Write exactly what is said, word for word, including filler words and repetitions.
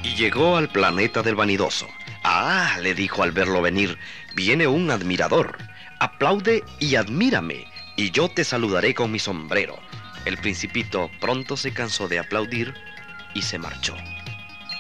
Y llegó al planeta del vanidoso. Ah, le dijo al verlo venir, viene un admirador. Aplaude y admírame, y yo te saludaré con mi sombrero. El principito pronto se cansó de aplaudir y se marchó.